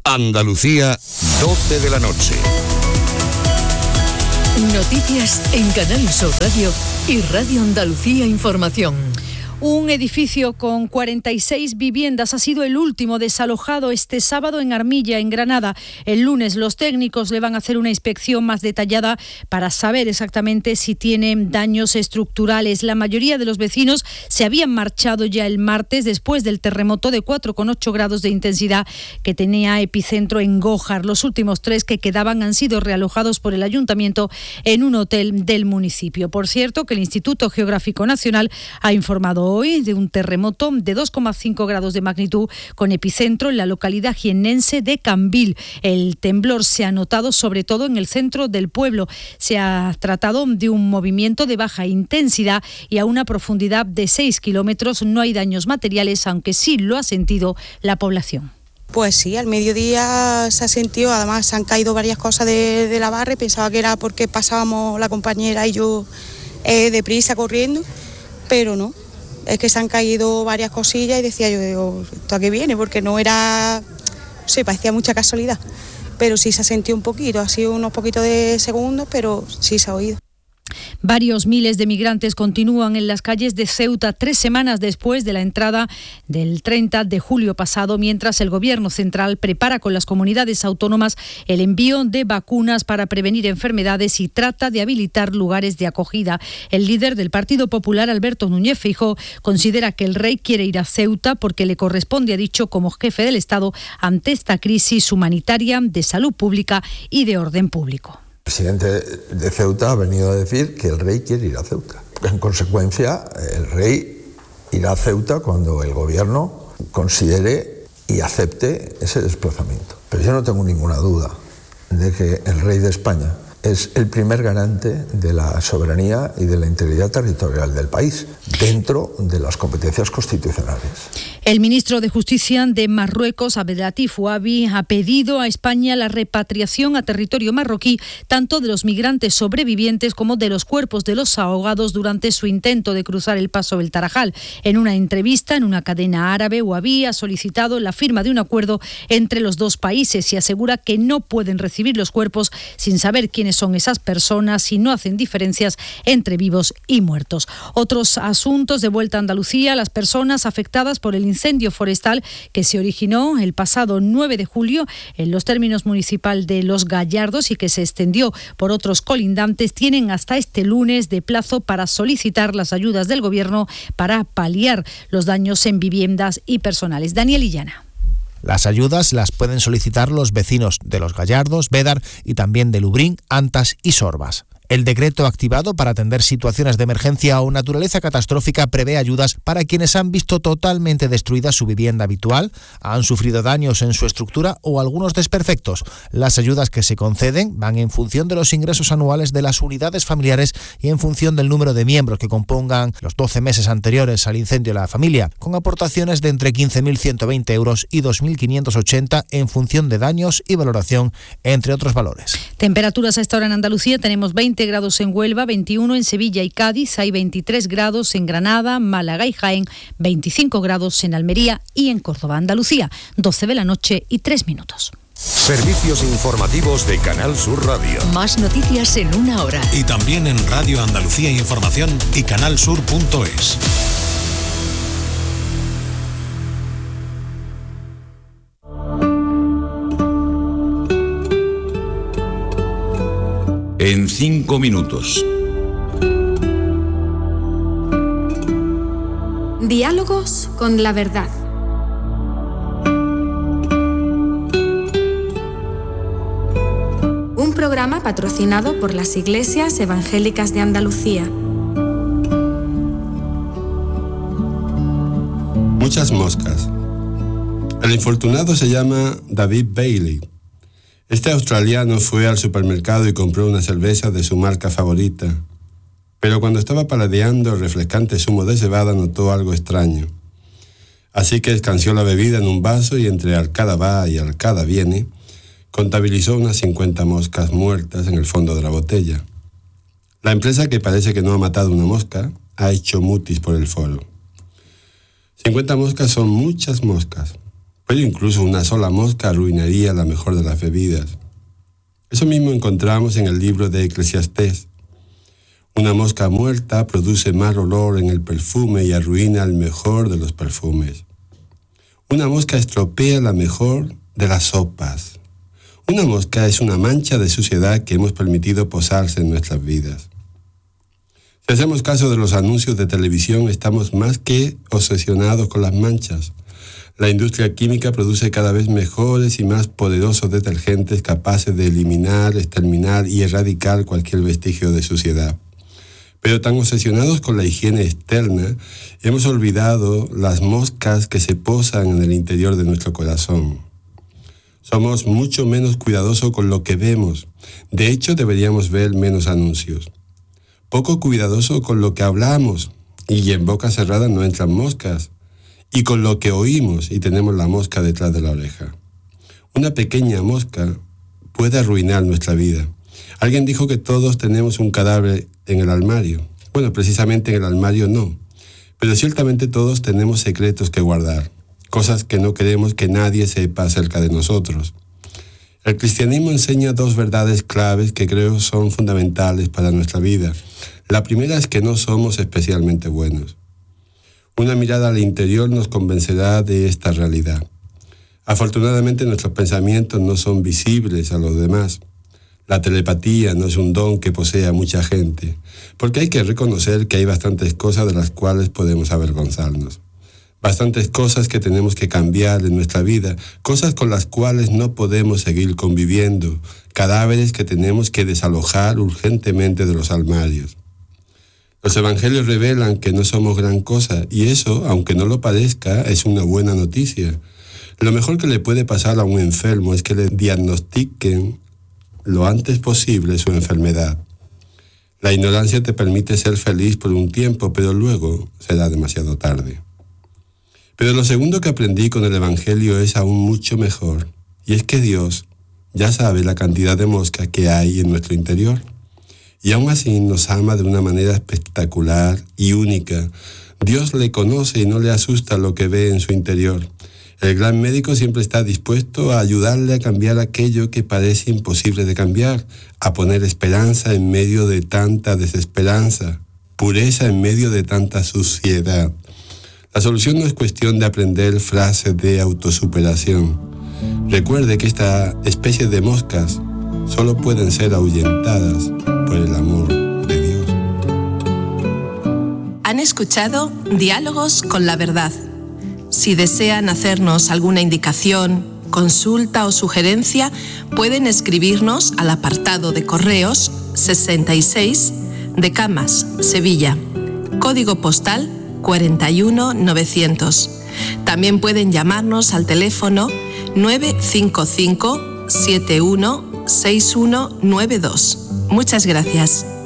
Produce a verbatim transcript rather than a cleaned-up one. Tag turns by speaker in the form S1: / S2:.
S1: Andalucía, doce de la noche.
S2: Noticias en Canal Sur Radio y Radio Andalucía Información. Un edificio con cuarenta y seis viviendas ha sido el último desalojado este sábado en Armilla, en Granada. El lunes los técnicos le van a hacer una inspección más detallada para saber exactamente si tienen daños estructurales. La mayoría de los vecinos se habían marchado ya el martes después del terremoto de cuatro coma ocho grados de intensidad que tenía epicentro en Gójar. Los últimos tres que quedaban han sido realojados por el ayuntamiento en un hotel del municipio. Por cierto, que el Instituto Geográfico Nacional ha informado hoy de un terremoto de dos coma cinco grados de magnitud con epicentro en la localidad jiennense de Cambil. El temblor se ha notado sobre todo en el centro del pueblo. Se ha tratado de un movimiento de baja intensidad y a una profundidad de seis kilómetros. No hay daños materiales, aunque sí lo ha sentido la población.
S3: Pues sí, al mediodía se ha sentido, además se han caído varias cosas de, de la barra y pensaba que era porque pasábamos la compañera y yo eh, deprisa corriendo, pero no. Es que se han caído varias cosillas y decía yo, digo, ¿esto a qué viene? Porque no era, no sé, parecía mucha casualidad. Pero sí se ha sentido un poquito, ha sido unos poquitos de segundos, pero sí se ha oído.
S2: Varios miles de migrantes continúan en las calles de Ceuta tres semanas después de la entrada del treinta de julio pasado, mientras el Gobierno central prepara con las comunidades autónomas el envío de vacunas para prevenir enfermedades y trata de habilitar lugares de acogida. El líder del Partido Popular, Alberto Núñez Feijóo, considera que el rey quiere ir a Ceuta porque le corresponde, ha dicho, como jefe del Estado ante esta crisis humanitaria, de salud pública y de orden público.
S4: El presidente de Ceuta ha venido a decir que el rey quiere ir a Ceuta. En consecuencia, el rey irá a Ceuta cuando el gobierno considere y acepte ese desplazamiento. Pero yo no tengo ninguna duda de que el rey de España es el primer garante de la soberanía y de la integridad territorial del país, dentro de las competencias constitucionales.
S2: El ministro de Justicia de Marruecos, Abdelatif Ouabi, ha pedido a España la repatriación a territorio marroquí tanto de los migrantes sobrevivientes como de los cuerpos de los ahogados durante su intento de cruzar el paso del Tarajal. En una entrevista en una cadena árabe, Ouabi ha solicitado la firma de un acuerdo entre los dos países y asegura que no pueden recibir los cuerpos sin saber quiénes son esas personas y no hacen diferencias entre vivos y muertos. Otros asuntos de vuelta a Andalucía: las personas afectadas por el incendio forestal que se originó el pasado nueve de julio en los términos municipal de Los Gallardos y que se extendió por otros colindantes tienen hasta este lunes de plazo para solicitar las ayudas del Gobierno para paliar los daños en viviendas y personales. Daniel Illana.
S5: Las ayudas las pueden solicitar los vecinos de Los Gallardos, Bédar y también de Lubrín, Antas y Sorbas. El decreto activado para atender situaciones de emergencia o naturaleza catastrófica prevé ayudas para quienes han visto totalmente destruida su vivienda habitual, han sufrido daños en su estructura o algunos desperfectos. Las ayudas que se conceden van en función de los ingresos anuales de las unidades familiares y en función del número de miembros que compongan los doce meses anteriores al incendio de la familia, con aportaciones de entre quince mil ciento veinte euros y dos mil quinientos ochenta en función de daños y valoración, entre otros valores.
S2: Temperaturas a esta hora en Andalucía: tenemos veinte grados en Huelva, veintiuno en Sevilla y Cádiz, hay veintitrés grados en Granada, Málaga y Jaén, veinticinco grados en Almería y en Córdoba. Andalucía, doce de la noche y tres minutos.
S1: Servicios informativos de Canal Sur Radio.
S2: Más noticias en una hora.
S6: Y también en Radio Andalucía Información y canalsur punto es.
S1: En cinco minutos.
S7: Diálogos con la verdad. Un programa patrocinado por las Iglesias Evangélicas de Andalucía.
S8: Muchas moscas. El infortunado se llama David Bailey. Este australiano fue al supermercado y compró una cerveza de su marca favorita, pero cuando estaba paladeando el refrescante zumo de cebada notó algo extraño. Así que escanció la bebida en un vaso y entre arcada va y arcada viene, contabilizó unas cincuenta moscas muertas en el fondo de la botella. La empresa, que parece que no ha matado una mosca, ha hecho mutis por el foro. cincuenta moscas son muchas moscas. pero incluso una sola mosca arruinaría la mejor de las bebidas. Eso mismo encontramos en el libro de Eclesiastés. Una mosca muerta produce mal olor en el perfume y arruina el mejor de los perfumes. Una mosca estropea la mejor de las sopas. Una mosca es una mancha de suciedad que hemos permitido posarse en nuestras vidas. Si hacemos caso de los anuncios de televisión, estamos más que obsesionados con las manchas. La industria química produce cada vez mejores y más poderosos detergentes capaces de eliminar, exterminar y erradicar cualquier vestigio de suciedad. Pero tan obsesionados con la higiene externa, hemos olvidado las moscas que se posan en el interior de nuestro corazón. Somos mucho menos cuidadosos con lo que vemos. De hecho, deberíamos ver menos anuncios. Poco cuidadosos con lo que hablamos, y en boca cerrada no entran moscas. Y con lo que oímos, y tenemos la mosca detrás de la oreja. Una pequeña mosca puede arruinar nuestra vida. Alguien dijo que todos tenemos un cadáver en el armario. Bueno, precisamente en el armario no. Pero ciertamente todos tenemos secretos que guardar. Cosas que no queremos que nadie sepa acerca de nosotros. El cristianismo enseña dos verdades claves que creo son fundamentales para nuestra vida. La primera es que no somos especialmente buenos. Una mirada al interior nos convencerá de esta realidad. Afortunadamente nuestros pensamientos no son visibles a los demás. La telepatía no es un don que posea mucha gente, porque hay que reconocer que hay bastantes cosas de las cuales podemos avergonzarnos. Bastantes cosas que tenemos que cambiar en nuestra vida, cosas con las cuales no podemos seguir conviviendo, cadáveres que tenemos que desalojar urgentemente de los armarios. Los evangelios revelan que no somos gran cosa, y eso, aunque no lo parezca, es una buena noticia. Lo mejor que le puede pasar a un enfermo es que le diagnostiquen lo antes posible su enfermedad. La ignorancia te permite ser feliz por un tiempo, pero luego será demasiado tarde. Pero lo segundo que aprendí con el Evangelio es aún mucho mejor, y es que Dios ya sabe la cantidad de moscas que hay en nuestro interior, y aún así nos ama de una manera espectacular y única. Dios le conoce y no le asusta lo que ve en su interior. El gran médico siempre está dispuesto a ayudarle a cambiar aquello que parece imposible de cambiar, a poner esperanza en medio de tanta desesperanza, pureza en medio de tanta suciedad. La solución no es cuestión de aprender frases de autosuperación. Recuerde que esta especie de moscas solo pueden ser ahuyentadas por el amor de Dios.
S9: Han escuchado Diálogos con la Verdad. Si desean hacernos alguna indicación, consulta o sugerencia, pueden escribirnos al apartado de correos sesenta y seis de Camas, Sevilla, código postal cuarenta y uno novecientos. También pueden llamarnos al teléfono nueve cinco cinco siete uno seis uno nueve dos. Muchas gracias.